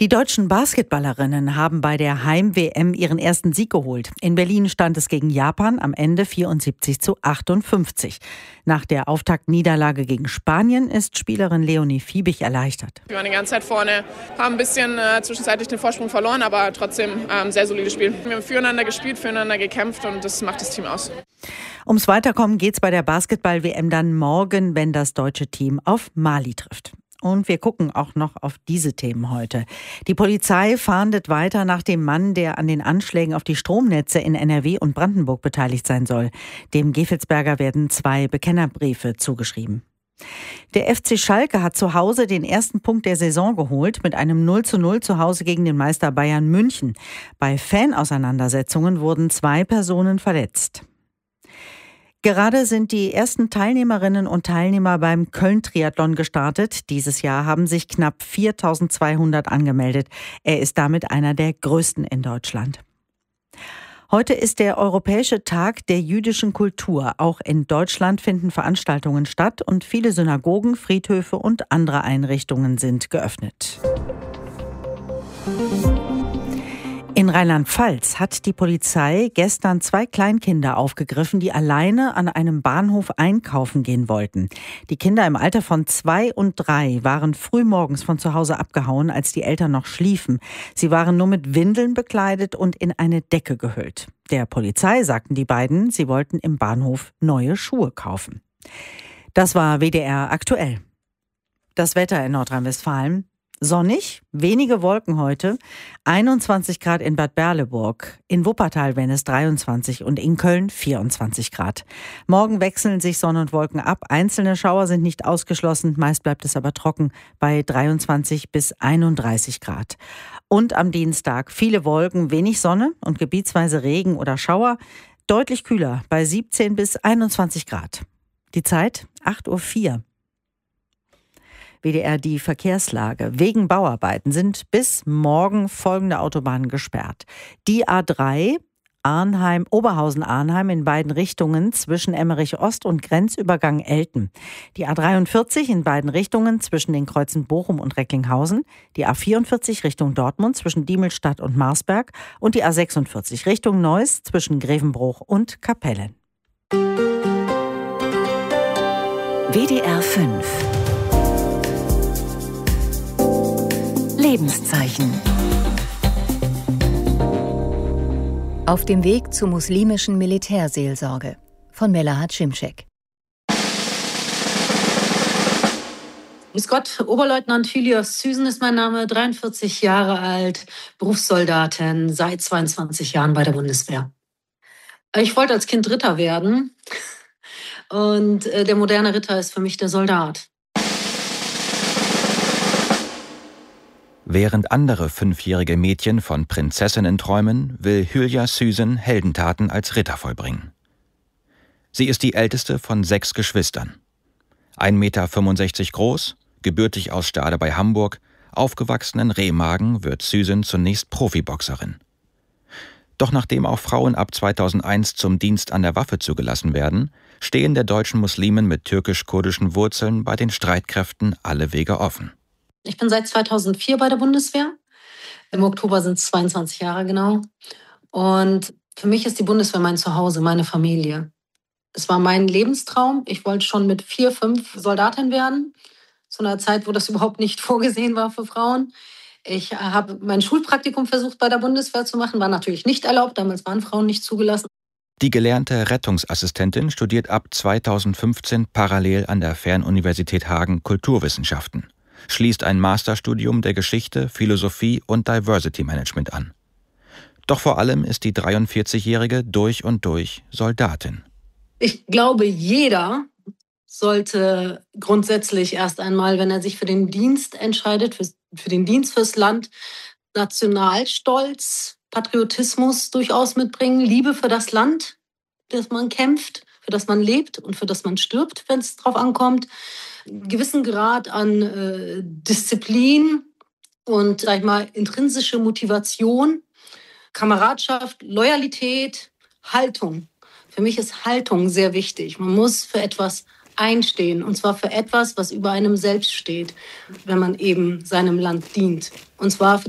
Die deutschen Basketballerinnen haben bei der Heim-WM ihren ersten Sieg geholt. In Berlin stand es gegen Japan am Ende 74:58. Nach der Auftaktniederlage gegen Spanien ist Spielerin Leonie Fiebig erleichtert. Wir waren die ganze Zeit vorne, haben ein bisschen zwischenzeitlich den Vorsprung verloren, aber trotzdem sehr solides Spiel. Wir haben füreinander gespielt, füreinander gekämpft und das macht das Team aus. Ums Weiterkommen geht's bei der Basketball-WM dann morgen, wenn das deutsche Team auf Mali trifft. Und wir gucken auch noch auf diese Themen heute. Die Polizei fahndet weiter nach dem Mann, der an den Anschlägen auf die Stromnetze in NRW und Brandenburg beteiligt sein soll. Dem Gevelsberger werden 2 Bekennerbriefe zugeschrieben. Der FC Schalke hat zu Hause den ersten Punkt der Saison geholt mit einem 0:0 zu Hause gegen den Meister Bayern München. Bei Fanauseinandersetzungen wurden 2 Personen verletzt. Gerade sind die ersten Teilnehmerinnen und Teilnehmer beim Köln-Triathlon gestartet. Dieses Jahr haben sich knapp 4.200 angemeldet. Er ist damit einer der größten in Deutschland. Heute ist der Europäische Tag der jüdischen Kultur. Auch in Deutschland finden Veranstaltungen statt und viele Synagogen, Friedhöfe und andere Einrichtungen sind geöffnet. In Rheinland-Pfalz hat die Polizei gestern 2 Kleinkinder aufgegriffen, die alleine an einem Bahnhof einkaufen gehen wollten. Die Kinder im Alter von 2 und 3 waren frühmorgens von zu Hause abgehauen, als die Eltern noch schliefen. Sie waren nur mit Windeln bekleidet und in eine Decke gehüllt. Der Polizei sagten die beiden, sie wollten im Bahnhof neue Schuhe kaufen. Das war WDR aktuell. Das Wetter in Nordrhein-Westfalen. Sonnig, wenige Wolken heute, 21 Grad in Bad Berleburg, in Wuppertal werden es 23 und in Köln 24 Grad. Morgen wechseln sich Sonne und Wolken ab, einzelne Schauer sind nicht ausgeschlossen, meist bleibt es aber trocken bei 23 bis 31 Grad. Und am Dienstag viele Wolken, wenig Sonne und gebietsweise Regen oder Schauer, deutlich kühler bei 17 bis 21 Grad. Die Zeit 8:04 Uhr. WDR die Verkehrslage. Wegen Bauarbeiten sind bis morgen folgende Autobahnen gesperrt. Die A3 Arnheim, Oberhausen-Arnheim in beiden Richtungen zwischen Emmerich Ost und Grenzübergang Elten. Die A43 in beiden Richtungen zwischen den Kreuzen Bochum und Recklinghausen. Die A44 Richtung Dortmund zwischen Diemelstadt und Marsberg. Und die A46 Richtung Neuss zwischen Grevenbruch und Kapellen. WDR 5 Lebenszeichen. Auf dem Weg zur muslimischen Militärseelsorge von Melahat Şimşek. Grüß Gott, Oberleutnant Hülios Süsen ist mein Name, 43 Jahre alt, Berufssoldatin, seit 22 Jahren bei der Bundeswehr. Ich wollte als Kind Ritter werden und der moderne Ritter ist für mich der Soldat. Während andere 5-jährige Mädchen von Prinzessinnen träumen, will Hülya Süsen Heldentaten als Ritter vollbringen. Sie ist die älteste von 6 Geschwistern. 1,65 Meter groß, gebürtig aus Stade bei Hamburg, aufgewachsen in Remagen, wird Süsen zunächst Profiboxerin. Doch nachdem auch Frauen ab 2001 zum Dienst an der Waffe zugelassen werden, stehen der deutschen Muslimen mit türkisch-kurdischen Wurzeln bei den Streitkräften alle Wege offen. Ich bin seit 2004 bei der Bundeswehr. Im Oktober sind es 22 Jahre genau. Und für mich ist die Bundeswehr mein Zuhause, meine Familie. Es war mein Lebenstraum. Ich wollte schon mit 4, 5 Soldatin werden. Zu einer Zeit, wo das überhaupt nicht vorgesehen war für Frauen. Ich habe mein Schulpraktikum versucht bei der Bundeswehr zu machen. War natürlich nicht erlaubt. Damals waren Frauen nicht zugelassen. Die gelernte Rettungsassistentin studiert ab 2015 parallel an der Fernuniversität Hagen Kulturwissenschaften. Schließt ein Masterstudium der Geschichte, Philosophie und Diversity Management an. Doch vor allem ist die 43-Jährige durch und durch Soldatin. Ich glaube, jeder sollte grundsätzlich erst einmal, wenn er sich für den Dienst entscheidet, für den Dienst fürs Land, Nationalstolz, Patriotismus durchaus mitbringen, Liebe für das Land, für das man kämpft, für das man lebt und für das man stirbt, wenn es drauf ankommt. Einen gewissen Grad an Disziplin und, sag ich mal, intrinsische Motivation, Kameradschaft, Loyalität, Haltung. Für mich ist Haltung sehr wichtig. Man muss für etwas einstehen, und zwar für etwas, was über einem selbst steht, wenn man eben seinem Land dient. Und zwar für